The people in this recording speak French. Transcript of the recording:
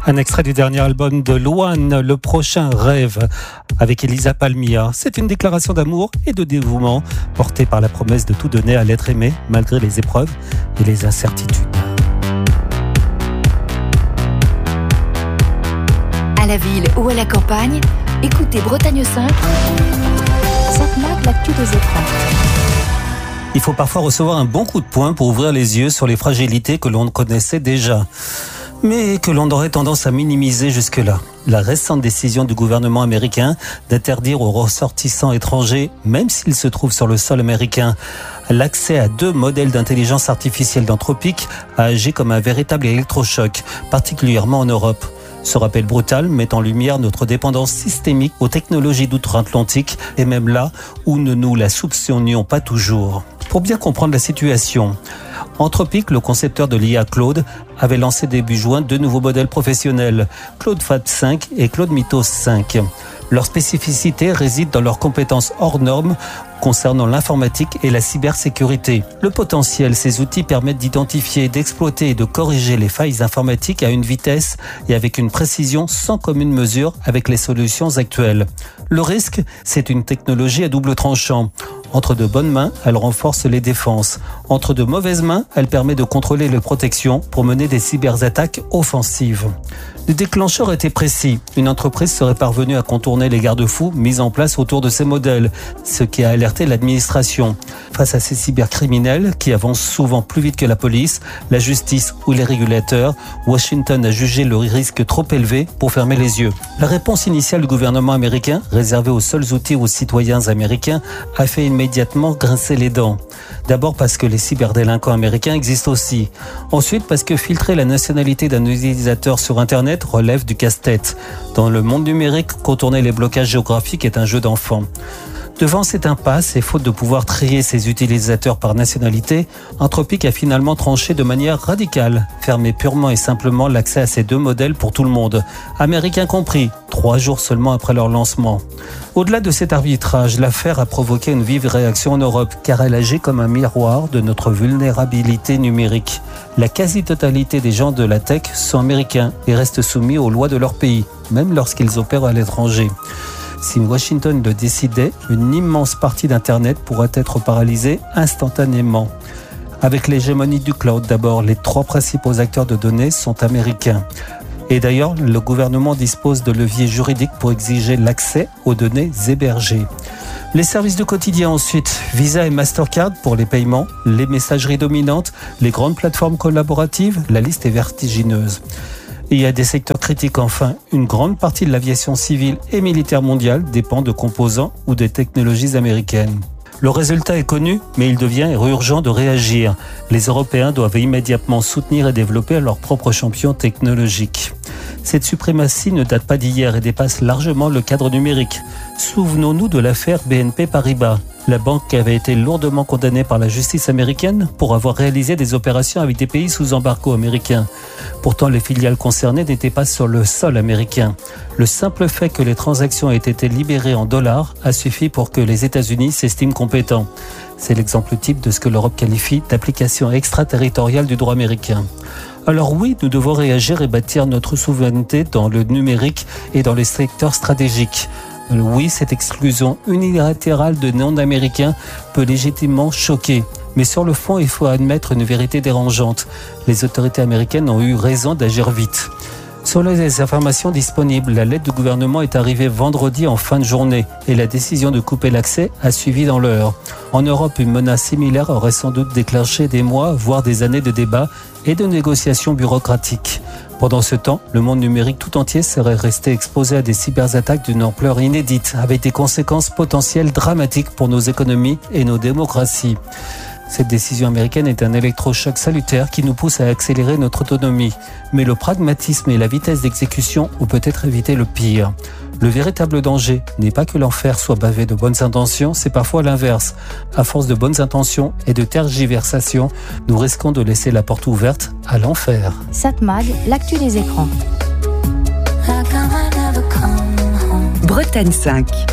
Un extrait du dernier album de Louane, Le Prochain Rêve, avec Elisa Palmia. C'est une déclaration d'amour et de dévouement portée par la promesse de tout donner à l'être aimé, malgré les épreuves et les incertitudes. À la ville ou à la campagne, écoutez Bretagne 5, Satmag, l'actu des écrans. Il faut parfois recevoir un bon coup de poing pour ouvrir les yeux sur les fragilités que l'on connaissait déjà, mais que l'on aurait tendance à minimiser jusque-là. La récente décision du gouvernement américain d'interdire aux ressortissants étrangers, même s'ils se trouvent sur le sol américain, l'accès à 2 modèles d'intelligence artificielle d'Anthropic a agi comme un véritable électrochoc, particulièrement en Europe. Ce rappel brutal met en lumière notre dépendance systémique aux technologies d'outre-Atlantique et même là où nous ne la soupçonnions pas toujours. Pour bien comprendre la situation, Anthropic, le concepteur de l'IA Claude, avait lancé début juin 2 nouveaux modèles professionnels, Claude Fab 5 et Claude Mythos 5. Leur spécificité réside dans leurs compétences hors normes concernant l'informatique et la cybersécurité. Le potentiel, ces outils permettent d'identifier, d'exploiter et de corriger les failles informatiques à une vitesse et avec une précision sans commune mesure avec les solutions actuelles. Le risque, c'est une technologie à double tranchant. Entre de bonnes mains, elle renforce les défenses. Entre de mauvaises mains, elle permet de contrôler les protections pour mener des cyberattaques offensives. Le déclencheur était précis. Une entreprise serait parvenue à contourner les garde-fous mis en place autour de ces modèles, ce qui a alerté l'administration. Face à ces cybercriminels qui avancent souvent plus vite que la police, la justice ou les régulateurs, Washington a jugé le risque trop élevé pour fermer les yeux. La réponse initiale du gouvernement américain, réservée aux seuls outils aux citoyens américains, a fait immédiatement grincer les dents. D'abord parce que les cyberdélinquants américains existent aussi. Ensuite parce que filtrer la nationalité d'un utilisateur sur Internet relève du casse-tête. Dans le monde numérique, contourner les blocages géographiques est un jeu d'enfant. Devant cette impasse et faute de pouvoir trier ses utilisateurs par nationalité, Anthropic a finalement tranché de manière radicale, fermer purement et simplement l'accès à ces 2 modèles pour tout le monde, américains compris, 3 jours seulement après leur lancement. Au-delà de cet arbitrage, l'affaire a provoqué une vive réaction en Europe, car elle agit comme un miroir de notre vulnérabilité numérique. La quasi-totalité des gens de la tech sont américains et restent soumis aux lois de leur pays, même lorsqu'ils opèrent à l'étranger. Si Washington le décidait, une immense partie d'Internet pourrait être paralysée instantanément. Avec l'hégémonie du cloud d'abord, les 3 principaux acteurs de données sont américains. Et d'ailleurs, le gouvernement dispose de leviers juridiques pour exiger l'accès aux données hébergées. Les services du quotidien ensuite, Visa et Mastercard pour les paiements, les messageries dominantes, les grandes plateformes collaboratives, la liste est vertigineuse. Et il y a des secteurs critiques enfin. Une grande partie de l'aviation civile et militaire mondiale dépend de composants ou des technologies américaines. Le résultat est connu, mais il devient urgent de réagir. Les Européens doivent immédiatement soutenir et développer leurs propres champions technologiques. Cette suprématie ne date pas d'hier et dépasse largement le cadre numérique. Souvenons-nous de l'affaire BNP Paribas. La banque avait été lourdement condamnée par la justice américaine pour avoir réalisé des opérations avec des pays sous embargo américain. Pourtant, les filiales concernées n'étaient pas sur le sol américain. Le simple fait que les transactions aient été libérées en dollars a suffi pour que les États-Unis s'estiment compétents. C'est l'exemple type de ce que l'Europe qualifie d'application extraterritoriale du droit américain. Alors oui, nous devons réagir et bâtir notre souveraineté dans le numérique et dans les secteurs stratégiques. Oui, cette exclusion unilatérale de non-américains peut légitimement choquer. Mais sur le fond, il faut admettre une vérité dérangeante. Les autorités américaines ont eu raison d'agir vite. Selon les informations disponibles, la lettre du gouvernement est arrivée vendredi en fin de journée et la décision de couper l'accès a suivi dans l'heure. En Europe, une menace similaire aurait sans doute déclenché des mois, voire des années de débats et de négociations bureaucratiques. Pendant ce temps, le monde numérique tout entier serait resté exposé à des cyberattaques d'une ampleur inédite, avec des conséquences potentielles dramatiques pour nos économies et nos démocraties. Cette décision américaine est un électrochoc salutaire qui nous pousse à accélérer notre autonomie. Mais le pragmatisme et la vitesse d'exécution ont peut-être évité le pire. Le véritable danger n'est pas que l'enfer soit bavé de bonnes intentions, c'est parfois l'inverse. À force de bonnes intentions et de tergiversations, nous risquons de laisser la porte ouverte à l'enfer. Satmag, l'actu des écrans. Bretagne 5.